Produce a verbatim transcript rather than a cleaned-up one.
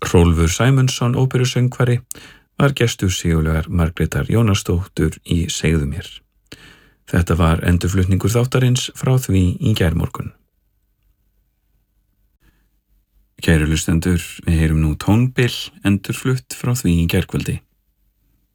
Hrólfur Sæmundsson, óperusöngvari, var gestur Sigurlaugar Margrétar Jónasdóttur í Segðu mér. Þetta var endurflutningur þáttarins frá því í gærmorgun. Kæru hlustendur, við heyrum nú tónbil endurflutt frá því í gærkvöldi.